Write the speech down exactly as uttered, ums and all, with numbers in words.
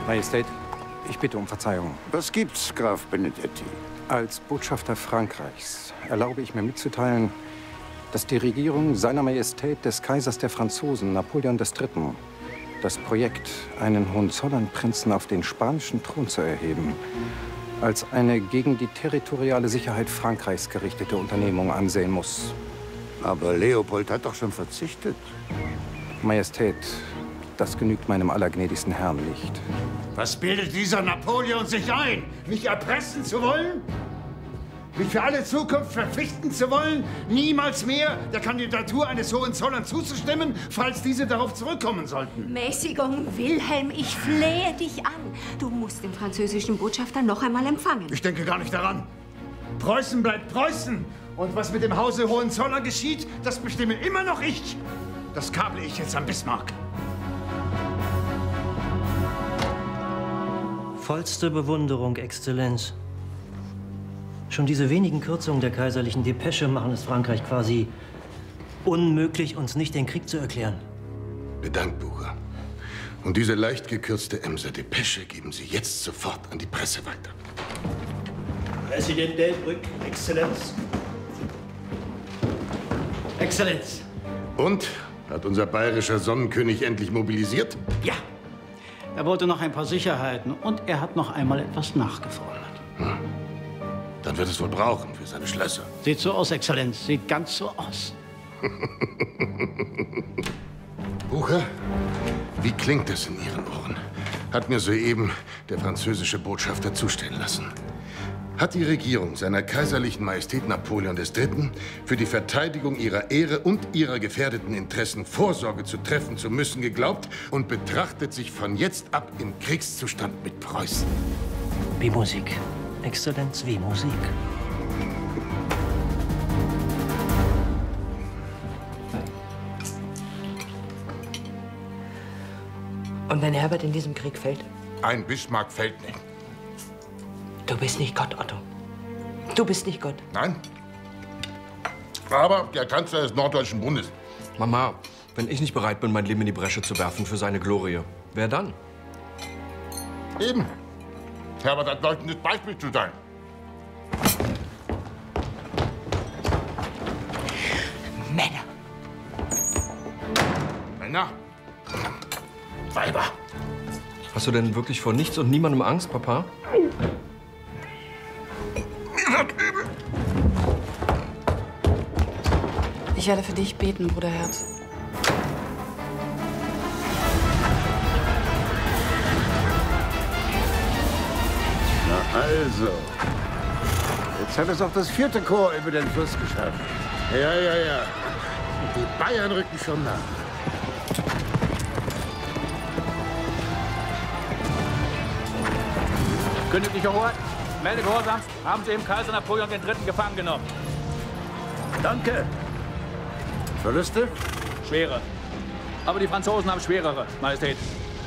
Majestät, ich bitte um Verzeihung. Was gibt's, Graf Benedetti? Als Botschafter Frankreichs erlaube ich mir mitzuteilen, dass die Regierung seiner Majestät des Kaisers der Franzosen, Napoleon der Dritte., das Projekt, einen Hohenzollern-Prinzen auf den spanischen Thron zu erheben, als eine gegen die territoriale Sicherheit Frankreichs gerichtete Unternehmung ansehen muss. Aber Leopold hat doch schon verzichtet. Majestät, das genügt meinem allergnädigsten Herrn nicht. Was bildet dieser Napoleon sich ein? Mich erpressen zu wollen? Mich für alle Zukunft verpflichten zu wollen, niemals mehr der Kandidatur eines Hohenzollern zuzustimmen, falls diese darauf zurückkommen sollten? Mäßigung, Wilhelm, ich flehe dich an. Du musst den französischen Botschafter noch einmal empfangen. Ich denke gar nicht daran. Preußen bleibt Preußen. Und was mit dem Hause Hohenzollern geschieht, das bestimme immer noch ich. Das kable ich jetzt an Bismarck. Vollste Bewunderung, Exzellenz. Schon diese wenigen Kürzungen der kaiserlichen Depesche machen es Frankreich quasi unmöglich, uns nicht den Krieg zu erklären. Bedankt, Bucher. Und diese leicht gekürzte Emser Depesche geben Sie jetzt sofort an die Presse weiter. Präsident Delbrück, Exzellenz. Exzellenz. Und? Hat unser bayerischer Sonnenkönig endlich mobilisiert? Ja. Er wollte noch ein paar Sicherheiten und er hat noch einmal etwas nachgefordert. Hm. Dann wird es wohl brauchen für seine Schlösser. Sieht so aus, Exzellenz. Sieht ganz so aus. Bucher, wie klingt es in Ihren Ohren? Hat mir soeben der französische Botschafter zustellen lassen. Hat die Regierung seiner kaiserlichen Majestät Napoleon der Dritte. für die Verteidigung ihrer Ehre und ihrer gefährdeten Interessen Vorsorge zu treffen zu müssen geglaubt und betrachtet sich von jetzt ab im Kriegszustand mit Preußen? Wie Musik. Exzellenz, wie Musik. Und wenn Herbert in diesem Krieg fällt? Ein Bismarck fällt nicht. Du bist nicht Gott, Otto. Du bist nicht Gott. Nein. Aber der Kanzler des Norddeutschen Bundes. Mama, wenn ich nicht bereit bin, mein Leben in die Bresche zu werfen für seine Glorie, wer dann? Eben. Herbert hat leuchtendes Beispiel zu sein. Männer. Männer? Weiber. Hast du denn wirklich vor nichts und niemandem Angst, Papa? Mir wird übel. Ich werde für dich beten, Bruder Herz. Na also. Jetzt hat es auch das vierte Korps über den Fluss geschafft. Ja, ja, ja. Und die Bayern rücken schon nach. Königlicher Hoheit, melde Gehorsams, haben Sie eben Kaiser Napoleon der Dritte. gefangen genommen. Danke. Verluste? Schwere. Aber die Franzosen haben schwerere, Majestät.